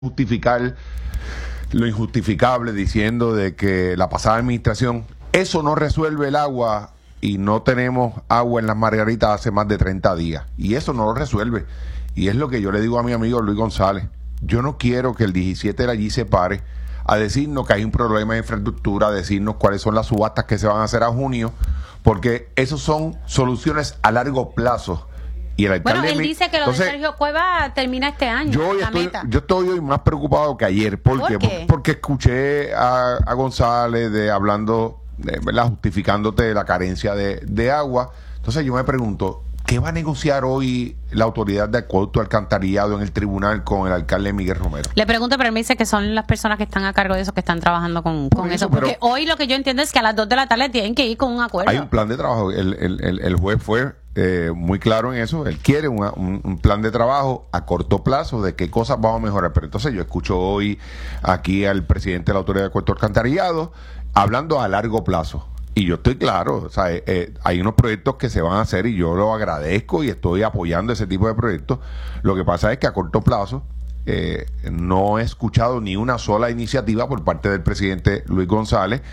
justificar lo injustificable diciendo de que la pasada administración, eso no resuelve el agua y no tenemos agua en las Margaritas hace más de 30 días. Y eso no lo resuelve. Y es lo que yo le digo a mi amigo Luis González. Yo no quiero que el 17 de allí se pare a decirnos que hay un problema de infraestructura, a decirnos cuáles son las subastas que se van a hacer a junio, porque esos son soluciones a largo plazo. Y el alcalde él dice que lo de Sergio Cueva termina este año. Yo estoy hoy más preocupado que ayer. ¿Por qué? Porque escuché a González hablando, ¿verdad? Justificándote la carencia de agua. Entonces yo me pregunto, ¿qué va a negociar hoy la autoridad de acueducto alcantarillado en el tribunal con el alcalde Miguel Romero? Le pregunto, pero me dice que son las personas que están a cargo de eso, que están trabajando con eso. Porque hoy lo que yo entiendo es que a las 2 de la tarde tienen que ir con un acuerdo. Hay un plan de trabajo. El juez fue muy claro en eso. Él quiere un plan de trabajo a corto plazo de qué cosas vamos a mejorar. Pero entonces yo escucho hoy aquí al presidente de la autoridad de acueducto alcantarillado hablando a largo plazo. Y yo estoy claro, o sea, hay unos proyectos que se van a hacer y yo lo agradezco y estoy apoyando ese tipo de proyectos. Lo que pasa es que a corto plazo no he escuchado ni una sola iniciativa por parte del presidente Luis González.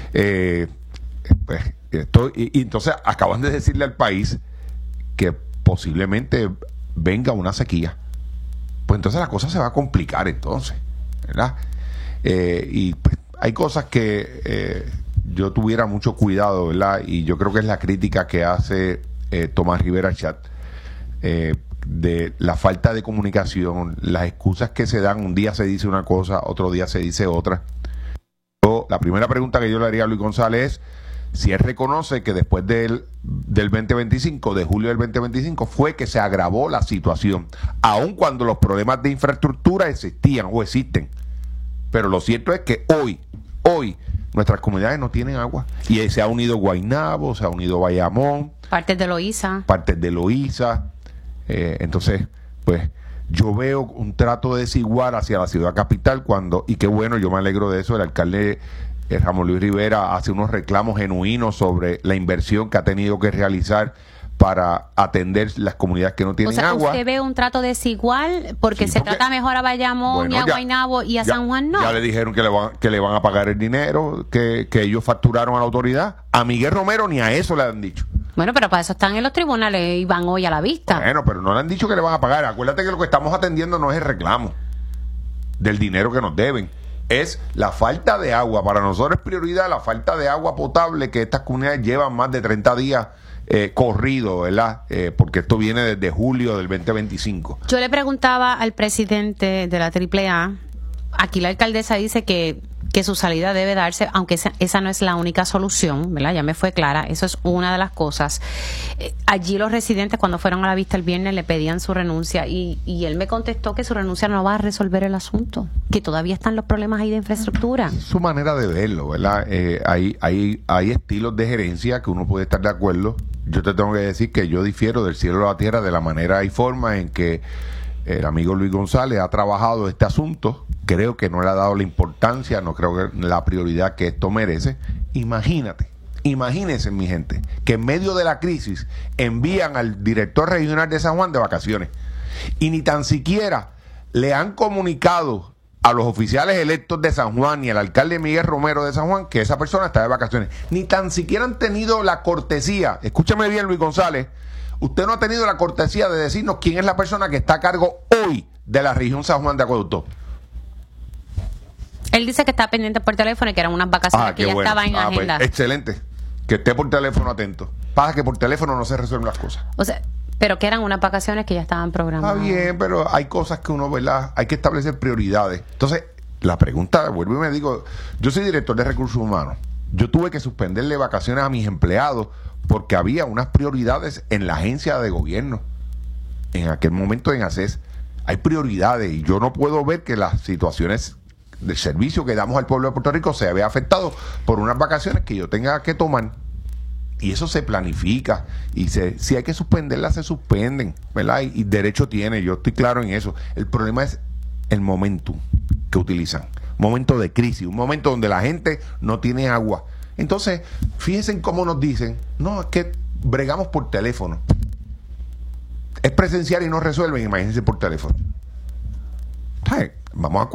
Y entonces acaban de decirle al país que posiblemente venga una sequía. Pues entonces la cosa se va a complicar entonces, ¿verdad? Y pues hay cosas que yo tuviera mucho cuidado, ¿verdad? Y yo creo que es la crítica que hace Tomás Rivera Chat de la falta de comunicación, las excusas que se dan. Un día se dice una cosa, otro día se dice otra. La primera pregunta que yo le haría a Luis González es si él reconoce que después del 2025, de julio del 2025, fue que se agravó la situación, aun cuando los problemas de infraestructura existían o existen. Pero lo cierto es que hoy nuestras comunidades no tienen agua. Y se ha unido Guaynabo, se ha unido Bayamón. Partes de Loíza. Entonces, pues, yo veo un trato desigual hacia la ciudad capital y qué bueno, yo me alegro de eso. El alcalde Ramón Luis Rivera hace unos reclamos genuinos sobre la inversión que ha tenido que realizar para atender las comunidades que no tienen agua. ¿Usted ve un trato desigual porque se trata mejor a Bayamón y a Guaynabo y a San Juan no? Ya le dijeron que le van a pagar el dinero que ellos facturaron a la autoridad. A Miguel Romero ni a eso le han dicho. Bueno, pero para eso están en los tribunales y van hoy a la vista. Bueno, pero no le han dicho que le van a pagar. Acuérdate que lo que estamos atendiendo no es el reclamo del dinero que nos deben. Es la falta de agua. Para nosotros es prioridad la falta de agua potable que estas comunidades llevan más de 30 días corrido, ¿verdad? Porque esto viene desde julio del 2025. Yo le preguntaba al presidente de la AAA, aquí la alcaldesa dice que su salida debe darse, aunque esa no es la única solución, ¿verdad? Ya me fue clara, eso es una de las cosas. Allí los residentes cuando fueron a la vista el viernes le pedían su renuncia y él me contestó que su renuncia no va a resolver el asunto, que todavía están los problemas ahí de infraestructura. Es su manera de verlo, ¿verdad? Hay estilos de gerencia que uno puede estar de acuerdo. Yo te tengo que decir que yo difiero del cielo a la tierra de la manera y forma en que el amigo Luis González ha trabajado este asunto. Creo que no le ha dado la importancia, no creo que la prioridad que esto merece. Imagínense, mi gente, que en medio de la crisis envían al director regional de San Juan de vacaciones y ni tan siquiera le han comunicado a los oficiales electos de San Juan y al alcalde Miguel Romero de San Juan que esa persona está de vacaciones. Ni tan siquiera han tenido la cortesía. Escúchame bien, Luis González. Usted no ha tenido la cortesía de decirnos quién es la persona que está a cargo hoy de la región San Juan de Acueducto. Él dice que está pendiente por teléfono y que eran unas vacaciones que ya estaban en agenda. Pues, excelente. Que esté por teléfono atento. Pasa que por teléfono no se resuelven las cosas. O sea, pero que eran unas vacaciones que ya estaban programadas. Está bien, pero hay cosas que uno, ¿verdad? Hay que establecer prioridades. Entonces, la pregunta, vuelvo y me digo, yo soy director de recursos humanos. Yo tuve que suspenderle vacaciones a mis empleados porque había unas prioridades en la agencia de gobierno. En aquel momento en ACES hay prioridades y yo no puedo ver que las situaciones del servicio que damos al pueblo de Puerto Rico se vea afectado por unas vacaciones que yo tenga que tomar. Y eso se planifica y si hay que suspenderlas, se suspenden, ¿verdad? Y derecho tiene, yo estoy claro en eso. El problema es el momento que utilizan. Momento de crisis, un momento donde la gente no tiene agua. Entonces, fíjense en cómo nos dicen, no, es que bregamos por teléfono. Es presencial y no resuelven, imagínense por teléfono. ¿sabes? Vamos a